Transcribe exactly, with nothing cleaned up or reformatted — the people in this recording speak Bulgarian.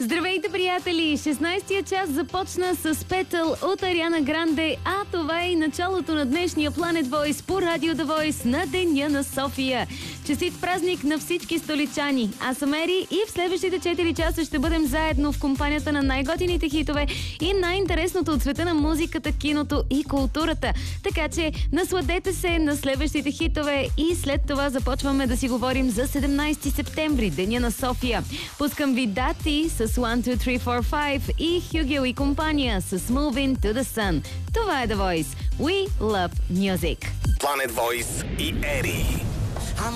Здравейте, приятели! шестнайсетия час започна с Петъл от Ариана Гранде, а това е и началото на днешния Planet Voice по Радио The Voice на Деня на София. Честит празник на всички столичани! Аз съм Ери и в следващите четири часа ще бъдем заедно в компанията на най-готините хитове и най-интересното от света на музиката, киното и културата. Така че насладете се на следващите хитове и след това започваме да си говорим за седемнайсети септември, Деня на София. Пускам ви дати с one two three four five и Хюгел и компания с Moving to the Sun. Това е The Voice. We love music. Planet Voice и Ери.